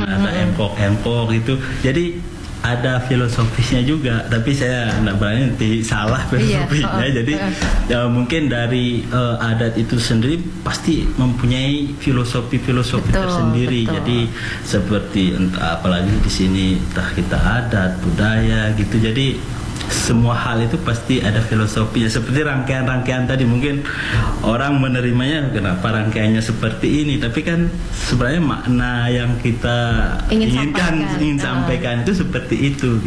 ada empok itu. Jadi ada filosofisnya juga, tapi saya nggak berani nanti salah filosofinya. Jadi mungkin dari adat itu sendiri pasti mempunyai filosofi tersendiri. Jadi seperti apalagi di sini entah kita adat budaya gitu. Jadi semua hal itu pasti ada filosofinya. Seperti rangkaian-rangkaian tadi, mungkin orang menerimanya kenapa rangkaiannya seperti ini, tapi kan sebenarnya makna yang kita ingin sampaikan itu seperti itu.